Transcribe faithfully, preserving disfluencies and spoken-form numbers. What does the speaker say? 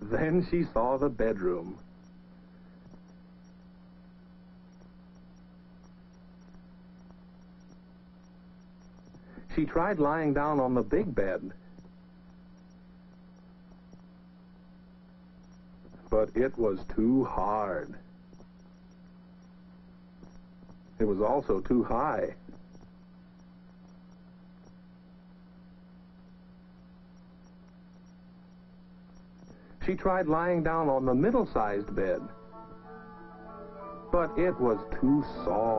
Then she saw the bedroom. She tried lying down on the big bed, but it was too hard. It was also too high. She tried lying down on the middle-sized bed, but it was too soft.